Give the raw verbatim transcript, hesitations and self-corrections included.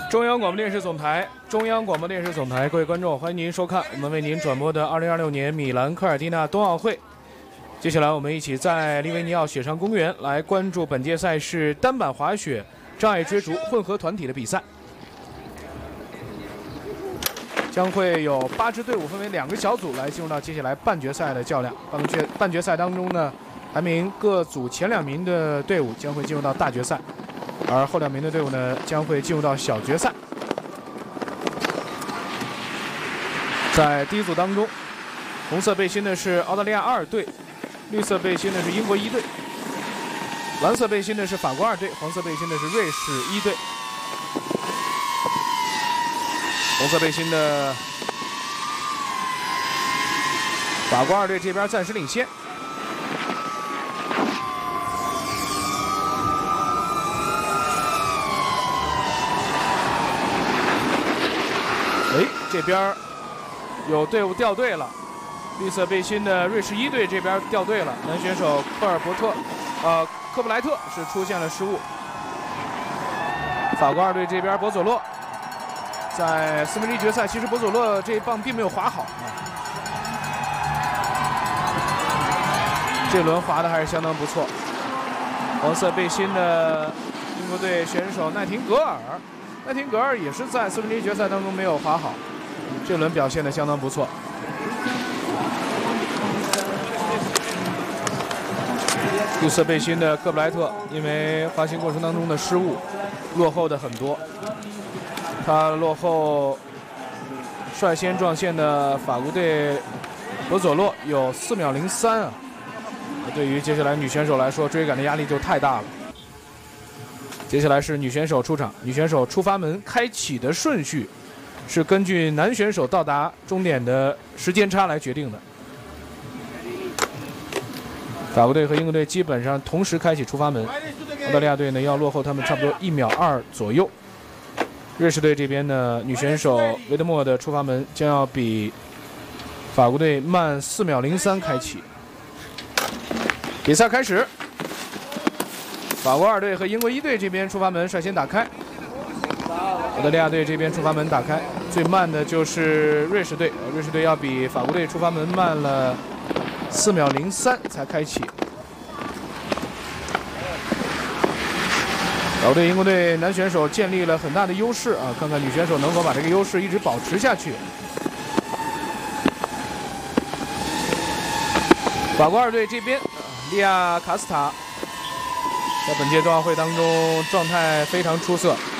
中央广播电视总台，中央广播电视总台，各位观众，欢迎您收看我们为您转播的二零二六年米兰科尔蒂纳冬奥会。接下来，我们一起在利维尼奥雪上公园来关注本届赛事单板滑雪障碍追逐混合团体的比赛。将会有八支队伍分为两个小组来进入到接下来半决赛的较量。半决半决赛当中呢，排名各组前两名的队伍将会进入到大决赛。而后两名的队伍呢，将会进入到小决赛。在第一组当中，红色背心的是澳大利亚二队，绿色背心的是英国一队，蓝色背心的是法国二队，黄色背心的是瑞士一队。红色背心的法国二队这边暂时领先。哎，这边有队伍掉队了，绿色背心的瑞士一队这边掉队了，男选手科尔伯特，呃，科布莱特是出现了失误。法国二队这边博佐洛，在四分之一决赛，其实博佐洛这一棒并没有滑好啊，这轮滑的还是相当不错。黄色背心的英国队选手奈廷格尔。奈廷格尔也是在四分之一决赛当中没有滑好，这轮表现得相当不错。绿色背心的科布莱特因为滑行过程当中的失误，落后的很多。他落后率先撞线的法国队博佐洛有四秒零三啊，对于接下来女选手来说，追赶的压力就太大了。接下来是女选手出场，女选手出发门开启的顺序是根据男选手到达终点的时间差来决定的。法国队和英国队基本上同时开启出发门，澳大利亚队呢要落后他们差不多一秒二左右。瑞士队这边呢，女选手维德莫的出发门将要比法国队慢四秒零三开启。比赛开始。法国二队和英国一队这边出发门率先打开，澳大利亚队这边出发门打开，最慢的就是瑞士队，瑞士队要比法国队出发门慢了四秒零三才开启。法国队、英国队男选手建立了很大的优势啊，看看女选手能否把这个优势一直保持下去。法国二队这边，利亚卡斯塔。在本届冬奥会当中，状态非常出色。